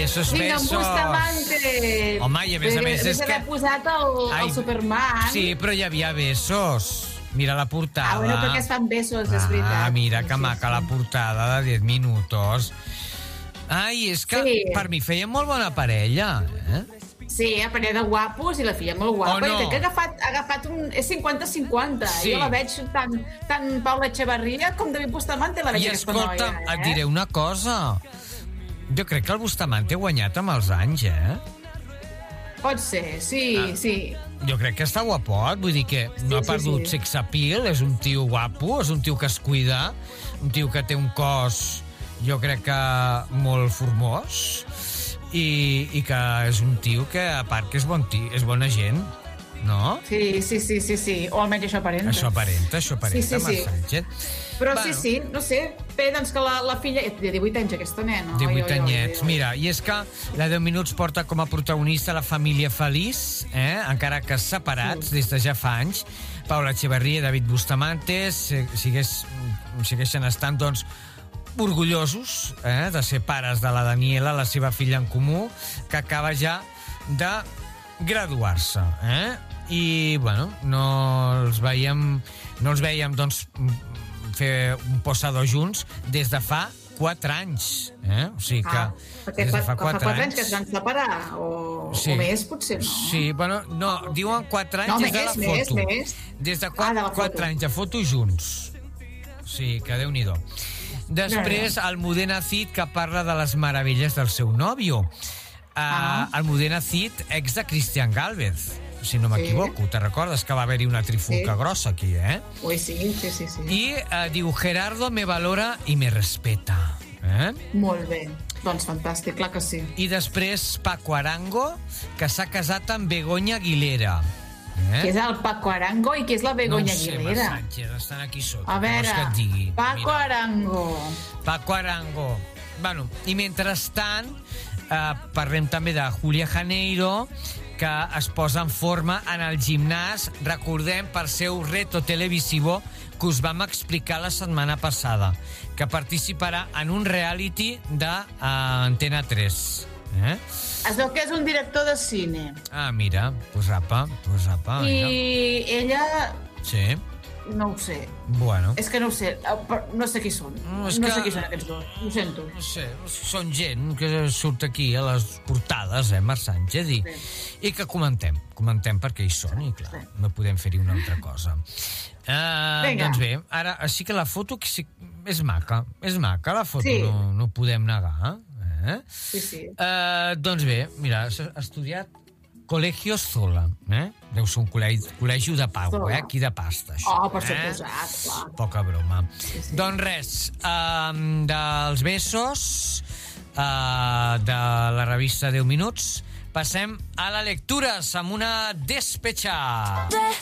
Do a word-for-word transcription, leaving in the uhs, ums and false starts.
esos Vinga, besos... Bustamante. Home, i a més a més és que... l'ha posat el, Ai, el Superman. Sí, però hi havia besos. Mira la portada. Ah, bueno, perquè es fan besos, és veritat. Ah, mira que Sí, maca sí. la portada de diez minutos. Ai, és que Sí. per mi feia molt bona parella, eh? Sí, a parella de guapos i la filla molt guapa. Oh, no. I crec que ha agafat, ha agafat un... És cinquanta cinquanta. Sí. Jo la veig tant, tant Paula Echevarría com David Bustamante la veig I aquesta escolta, noia, eh? et diré una cosa. Jo crec que el Bustamante ha guanyat amb els anys, eh? Pot ser, sí, Ah. sí. Jo crec que està guapot, vull dir que no ha sí, perdut sí. sex appeal, és un tio guapo, és un tio que es cuida, un tio que té un cos, jo crec que molt formós, i, i que és un tio que, a part que és bon tio, és bona gent, no? Sí, sí, sí, sí, sí. O almenys això aparenta. Això aparenta, això aparenta, Sí, sí, sí. Marc Sánchez. Però Bueno. sí, sí, no sé. Bé, doncs que la, la filla... Té divuit anys, aquesta nena. divuit Oi, oi, oi, anyets. oi. Mira, i és que la deu minuts porta com a protagonista la família feliç, eh? Encara que separats Sí. des de ja fa anys. Paula Echevarría i David Bustamante se- sigues, segueixen estant, doncs, orgullosos eh? de ser pares de la Daniela, la seva filla en comú, que acaba ja de graduar-se. Eh? I, bueno, no els veiem, no els veiem, doncs, fer un possador junts des de fa quatre anys. Eh? O sigui que... Ah, perquè des fa, de fa fa quatre quatre anys anys que es van separar, o, Sí. o més, potser, no? Sí, bueno, no, diuen quatre anys No, des de més, la més, foto. més. Des de Ah, de quatre, la foto. quatre anys de foto junts. Sí, que Déu-n'hi-do. Després, el Mudena Cid, que parla de les meravelles del seu nòvio. Ah. Uh, el Mudena Cid, ex de Cristian Gálvez, si no Sí. m'equivoco. Te recordes que va haver-hi una trifulca Sí. grossa aquí, eh? Ui, sí, sí, sí, sí. I uh, diu, Gerardo me valora i me respeta. Eh? Molt bé. Doncs fantàstic, clar que sí. I després Paco Arango, que s'ha casat amb Begoña Aguilera. Eh? Qui és el Paco Arango i qui és la Begoña no ho sé, Aguilera? Marc Sánchez, estan aquí sota. A què vols veure, que et digui? Paco Mira, Arango. Paco Arango. Bueno, i mentrestant, eh, parlem també de Julia Janeiro, que es posa en forma en el gimnàs, recordem, per seu reto televisivo que us vam explicar la setmana passada, que participarà en un reality d'Antena tres. Eh? Es veu que és un director de cine. Ah, mira, pues apa, pues apa. I Mira. ella... Sí, No ho sé. bueno. És que no ho sé. No sé qui són. No, No, és no que- sé qui són aquests dos. Ho sento. No sé, són gent que surt aquí a les portades, eh, Marc Sánchez, i, i que comentem, comentem perquè hi són, i clar, Sí. no podem fer-hi una altra cosa. Uh, Vinga. doncs bé, ara, així que la foto que sí, és maca, és maca la foto, Sí. no, no ho podem negar. Eh? Sí, sí. Uh, doncs bé, mira, has estudiat Colegio Zola, eh? Deu ser un col·legi, col·legi de pau, Zola. eh? Aquí de pasta, això. Oh, per eh? suposat, clar. Poca broma. Sí, sí. Doncs res, um, dels besos, uh, de la revista deu minuts, passem a la lectura amb una despecha.